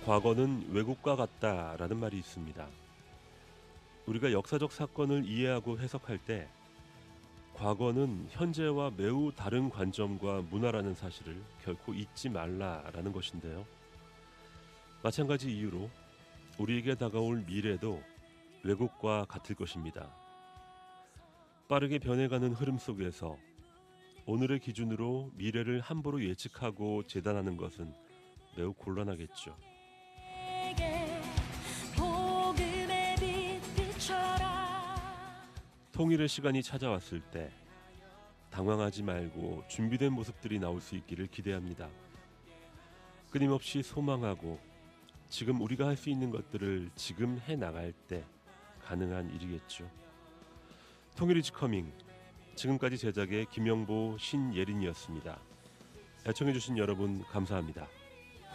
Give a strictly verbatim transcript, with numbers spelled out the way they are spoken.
과거는 외국과 같다라는 말이 있습니다. 우리가 역사적 사건을 이해하고 해석할 때 과거는 현재와 매우 다른 관점과 문화라는 사실을 결코 잊지 말라라는 것인데요. 마찬가지 이유로 우리에게 다가올 미래도 외국과 같을 것입니다. 빠르게 변해가는 흐름 속에서 오늘의 기준으로 미래를 함부로 예측하고 재단하는 것은 매우 곤란하겠죠. 통일의 시간이 찾아왔을 때 당황하지 말고 준비된 모습들이 나올 수 있기를 기대합니다. 끊임없이 소망하고 지금 우리가 할 수 있는 것들을 지금 해나갈 때 가능한 일이겠죠. 통일 이즈 커밍, 지금까지 제작의 김영보, 신예린이었습니다. 애청해주신 여러분 감사합니다.